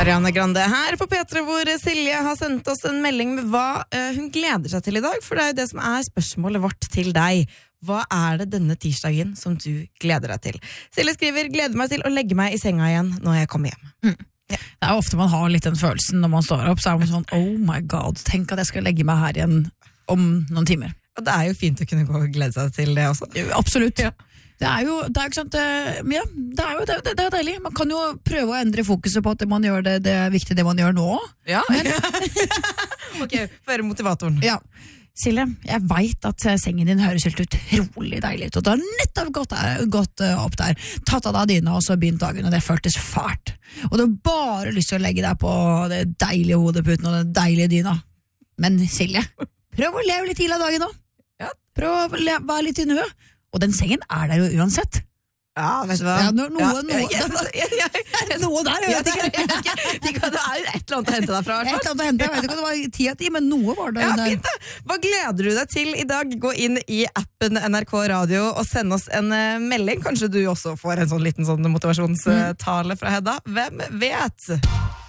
Ariana Grande her på P3, hvor Silje har sendt oss en melding med hva hun gleder seg til i dag, for det er jo det som er spørsmålet vårt til deg. Hva er det denne tirsdagen som du gleder deg til? Silje skriver, gleder meg til å legge meg i senga igjen når jeg kommer hjem. Ja. Det er ofte man har litt den følelsen når man står opp, så er man sånn, oh my god, tenk at jeg skal legge meg her igjen om noen timer. Og det er jo fint å kunne gå og glede seg til det også. Absolutt. Ja. Det er jo ikke sant, ja, det er jo deilig. Man kan jo prøve å endre fokuset på at man gjør det er viktig det man gjør nå. Ja. Ok, for motivatoren. Ja. Silje, jeg vet at sengen din høres helt utrolig deilig ut, og du har nettopp gått opp der, tatt av deg dyna og så begynt dagen, og det føltes fælt. Og du har bare lyst til å legge deg på det deilige hodeputen og det deilige dyna. Men Silje, prøv å leve litt til av dagen nå. Ja. Prøv å være litt i nuet. Og den sengen er der jo uansett. Ja, vet du hva? Ja, noe der, jeg vet ikke. Det er et eller annet å hente deg fra. Et eller annet å hente, jeg vet ikke om det var 10-10, men noe var det. Ja, fint det. Hva gleder du deg til i dag? Gå inn i appen NRK Radio og send oss en melding. Kanskje du også får en sånn liten motivasjonstale fra Hedda. Hvem vet?